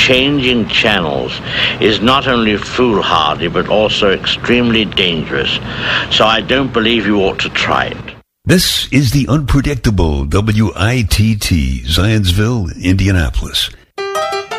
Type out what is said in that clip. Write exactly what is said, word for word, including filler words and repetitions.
changing channels is not only foolhardy but also extremely dangerous. So I don't believe you ought to try it. This is the unpredictable W I T T, Zionsville, Indianapolis.